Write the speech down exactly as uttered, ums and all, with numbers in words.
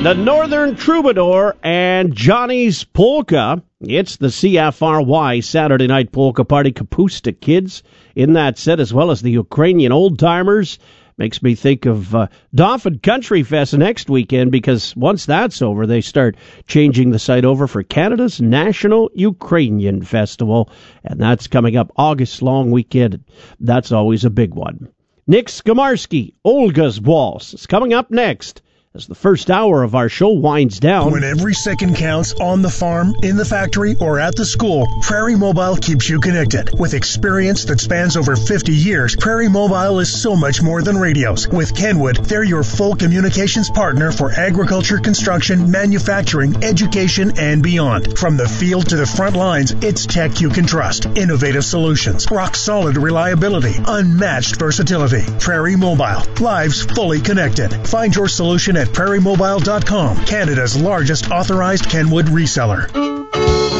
The Northern Troubadour and Johnny's Polka. It's the C F R Y Saturday Night Polka Party. Kapusta Kids in that set, as well as the Ukrainian Old Timers. Makes me think of uh, Dauphin Country Fest next weekend, because once that's over, they start changing the site over for Canada's National Ukrainian Festival, and that's coming up August long weekend. That's always a big one. Nick Skamarski, Olga's Waltz, is coming up next as the first hour of our show winds down. When every second counts on the farm, in the factory, or at the school, Prairie Mobile keeps you connected. With experience that spans over fifty years, Prairie Mobile is so much more than radios. With Kenwood, they're your full communications partner for agriculture, construction, manufacturing, education, and beyond. From the field to the front lines, it's tech you can trust. Innovative solutions, rock-solid reliability, unmatched versatility. Prairie Mobile, lives fully connected. Find your solution at prairie mobile dot com, Canada's largest authorized Kenwood reseller.